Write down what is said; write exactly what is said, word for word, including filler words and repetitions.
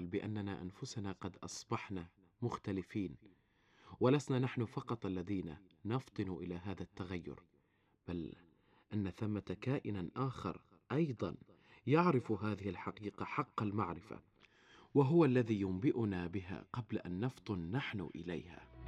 بأننا أنفسنا قد أصبحنا مختلفين، ولسنا نحن فقط الذين نفطن إلى هذا التغير، بل أن ثمة كائنا آخر أيضا يعرف هذه الحقيقة حق المعرفة، وهو الذي ينبئنا بها قبل أن نفطن نحن إليها.